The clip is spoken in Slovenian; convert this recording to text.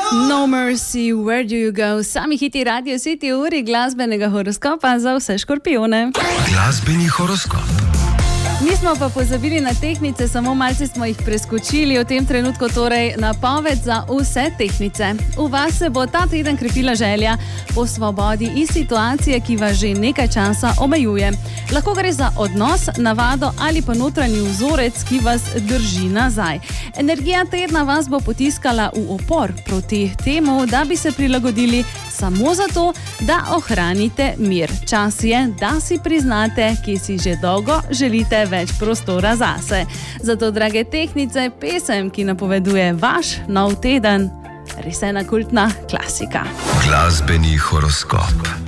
No Mercy, Where Do You Go? Sami hiti Radio City uri glasbenega horoskopa za vse škorpijone. Glasbeni horoskop. Nismo pa pozabili na tehtnice, samo malce smo jih preskočili. V tem trenutku torej napoved za vse tehtnice. V vas se bo ta teden krepila želja po svobodi iz situacije, ki vas že nekaj časa omejuje. Lahko gre za odnos, navado ali pa notranji vzorec, ki vas drži nazaj. Energija tedna vas bo potiskala v upor proti temu, da bi se prilagodili samo zato, da ohranite mir. Čas je, da si priznate, ki si že dolgo želite več prostora zase. Zato, drage tehtnice, pesem, ki napoveduje vaš nov teden, res ena kultna klasika. Glasbeni horoskop.